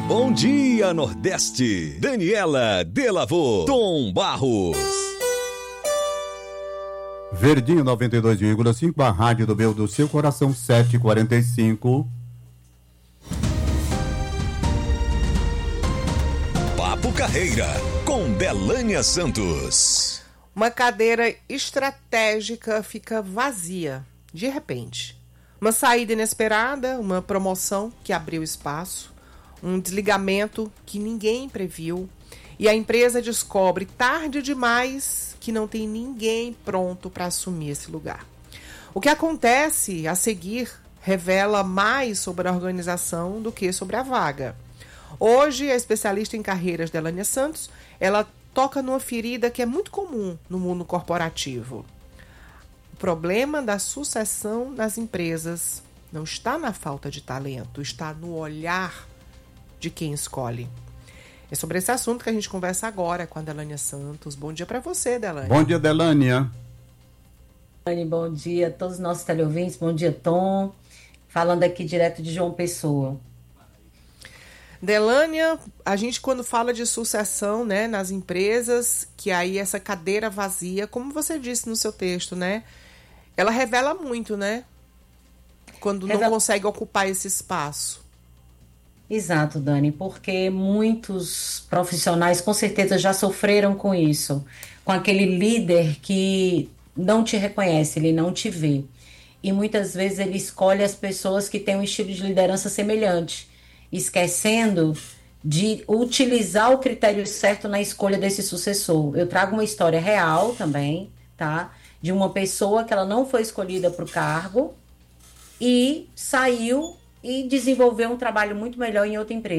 Bom dia, Nordeste. Daniela Delavô, Tom Barros. Verdinho 92,5, a rádio do meu do seu coração, 7h45. Papo Carreira, com Delânia Santos. Uma cadeira estratégica fica vazia, de repente. Uma saída inesperada, uma promoção que abriu espaço, um desligamento que ninguém previu, e a empresa descobre tarde demais que não tem ninguém pronto para assumir esse lugar. O que acontece a seguir revela mais sobre a organização do que sobre a vaga. Hoje, a especialista em carreiras Delânia Santos, ela toca numa ferida que é muito comum no mundo corporativo. O problema da sucessão nas empresas não está na falta de talento, está no olhar de quem escolhe. É sobre esse assunto que a gente conversa agora com a Delânia Santos. Bom dia para você, Delânia. Bom dia, Delânia. Bom dia a todos os nossos teleouvintes. Bom dia, Tom. Falando aqui direto de João Pessoa. Delânia, a gente quando fala de sucessão, né, nas empresas, que aí essa cadeira vazia, como você disse no seu texto, né, ela revela muito, né, quando não consegue ocupar esse espaço. Exato, Dani, porque muitos profissionais com certeza já sofreram com isso, com aquele líder que não te reconhece, ele não te vê. E muitas vezes ele escolhe as pessoas que têm um estilo de liderança semelhante, esquecendo de utilizar o critério certo na escolha desse sucessor. Eu trago uma história real também, tá? De uma pessoa que ela não foi escolhida para o cargo e saiu e desenvolveu um trabalho muito melhor em outra empresa.